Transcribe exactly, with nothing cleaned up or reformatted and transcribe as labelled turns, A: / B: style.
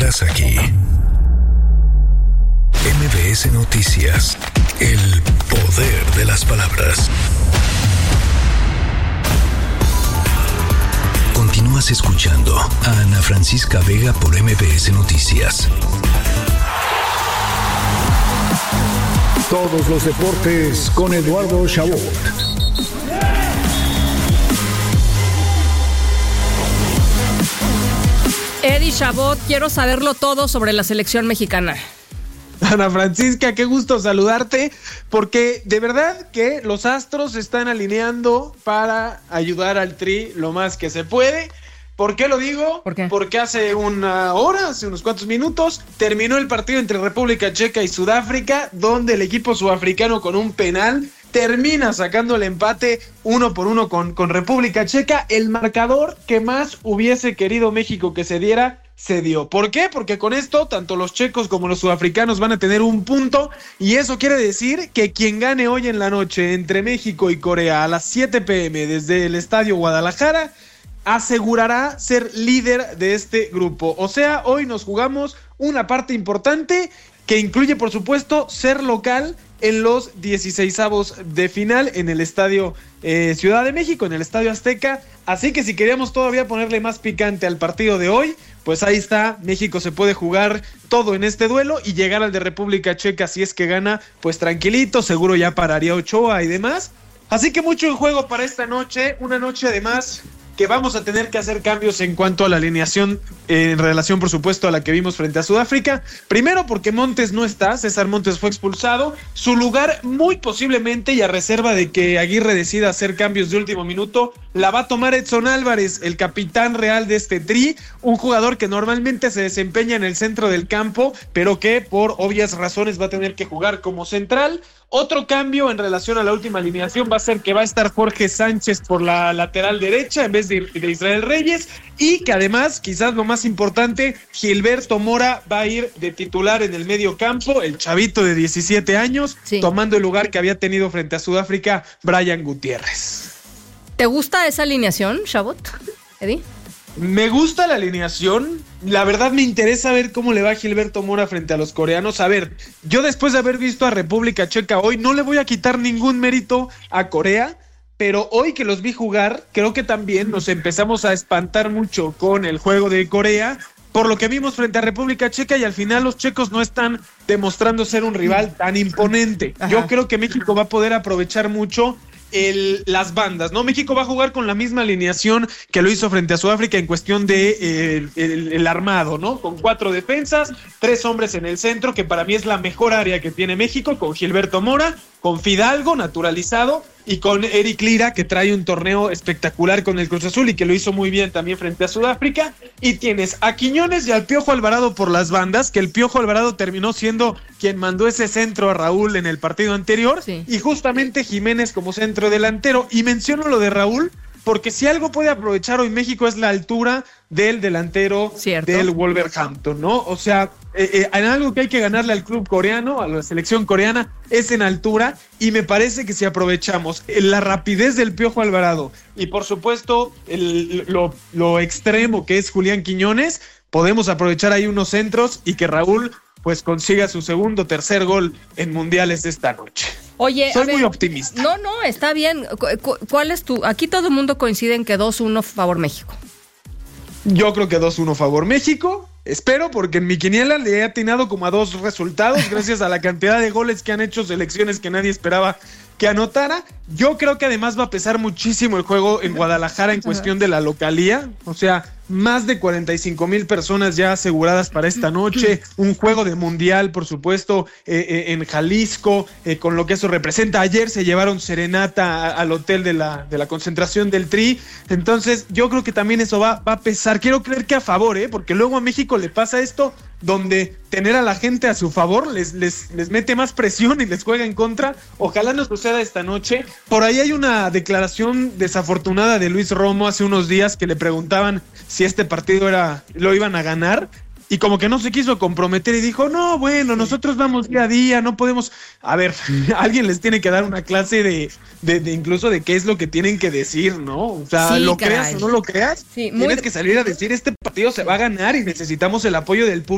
A: estás aquí. M B S Noticias, el poder de las palabras. Continúas escuchando a Ana Francisca Vega por M B S Noticias.
B: Todos los deportes con Eduardo Chabot.
C: Eddie Chabot, quiero saberlo todo sobre la selección mexicana.
D: Ana Francisca, qué gusto saludarte, porque de verdad que los astros se están alineando para ayudar al Tri lo más que se puede. ¿Por qué lo digo?
C: ¿Por qué?
D: Porque hace una hora, hace unos cuantos minutos, terminó el partido entre República Checa y Sudáfrica, donde el equipo sudafricano con un penal termina sacando el empate uno por uno con, con República Checa. El marcador que más hubiese querido México que se diera, se dio. ¿Por qué? Porque con esto, tanto los checos como los sudafricanos van a tener un punto, y eso quiere decir que quien gane hoy en la noche entre México y Corea a las siete p.m. desde el Estadio Guadalajara, asegurará ser líder de este grupo. O sea, hoy nos jugamos una parte importante que incluye, por supuesto, ser local en los dieciseisavos de final en el Estadio eh, Ciudad de México, en el Estadio Azteca. Así que si queríamos todavía ponerle más picante al partido de hoy, pues ahí está, México se puede jugar todo en este duelo y llegar al de República Checa, si es que gana, pues tranquilito, seguro ya pararía Ochoa y demás. Así que mucho en juego para esta noche, una noche además que vamos a tener que hacer cambios en cuanto a la alineación, eh, en relación por supuesto a la que vimos frente a Sudáfrica. Primero porque Montes no está, César Montes fue expulsado, su lugar muy posiblemente, y a reserva de que Aguirre decida hacer cambios de último minuto, la va a tomar Edson Álvarez, el capitán real de este Tri, un jugador que normalmente se desempeña en el centro del campo, pero que por obvias razones va a tener que jugar como central. Otro cambio en relación a la última alineación va a ser que va a estar Jorge Sánchez por la lateral derecha en vez de, de Israel Reyes, y que además, quizás lo más importante, Gilberto Mora va a ir de titular en el medio campo, el chavito de diecisiete años, sí, tomando el lugar que había tenido frente a Sudáfrica Brian Gutiérrez.
C: ¿Te gusta esa alineación, Chabot, Eddie?
D: Me gusta la alineación, la verdad me interesa ver cómo le va a Gilberto Mora frente a los coreanos. A ver, yo después de haber visto a República Checa hoy, no le voy a quitar ningún mérito a Corea, pero hoy que los vi jugar, creo que también nos empezamos a espantar mucho con el juego de Corea, por lo que vimos frente a República Checa, y al final los checos no están demostrando ser un rival tan imponente. Ajá. Yo creo que México va a poder aprovechar mucho El, las bandas, ¿no? México va a jugar con la misma alineación que lo hizo frente a Sudáfrica en cuestión de eh, el, el armado, ¿no? Con cuatro defensas, tres hombres en el centro, que para mí es la mejor área que tiene México, con Gilberto Mora, con Fidalgo, naturalizado, y con Eric Lira, que trae un torneo espectacular con el Cruz Azul y que lo hizo muy bien también frente a Sudáfrica. Y tienes a Quiñones y al Piojo Alvarado por las bandas, que el Piojo Alvarado terminó siendo quien mandó ese centro a Raúl en el partido anterior, sí, y justamente Jiménez como centro delantero. Y menciono lo de Raúl porque si algo puede aprovechar hoy México es la altura del delantero, cierto, del Wolverhampton, ¿no? O sea, eh, eh, en algo que hay que ganarle al club coreano, a la selección coreana, es en altura, y me parece que si aprovechamos la rapidez del Piojo Alvarado y por supuesto el, lo, lo extremo que es Julián Quiñones, podemos aprovechar ahí unos centros y que Raúl pues consiga su segundo, tercer gol en mundiales esta noche.
C: Oye,
D: soy
C: a ver,
D: muy optimista.
C: No, no, está bien. ¿Cuál es tu? Aquí todo el mundo coincide en que dos uno favor México.
D: Yo creo que dos uno favor México. Espero, porque en mi quiniela le he atinado como a dos resultados gracias a la cantidad de goles que han hecho selecciones que nadie esperaba que anotara. Yo creo que además va a pesar muchísimo el juego en Guadalajara en cuestión de la localía. O sea, más de cuarenta y cinco mil personas ya aseguradas para esta noche. Un juego de mundial, por supuesto, eh, eh, en Jalisco, eh, con lo que eso representa. Ayer se llevaron serenata a, al hotel de la, de la concentración del Tri. Entonces, yo creo que también eso va, va a pesar. Quiero creer que a favor, ¿eh? Porque luego a México le pasa esto, donde tener a la gente a su favor les, les, les mete más presión y les juega en contra. Ojalá no suceda esta noche. Por ahí hay una declaración desafortunada de Luis Romo hace unos días que le preguntaban si este partido era lo iban a ganar, y como que no se quiso comprometer y dijo, no, bueno, nosotros vamos día a día, no podemos. A ver, alguien les tiene que dar una clase de, de, de incluso de qué es lo que tienen que decir, ¿no? O sea,
C: sí,
D: lo
C: caray.
D: creas o no lo creas, sí, muy... tienes que salir a decir, este partido se va a ganar y necesitamos el apoyo del público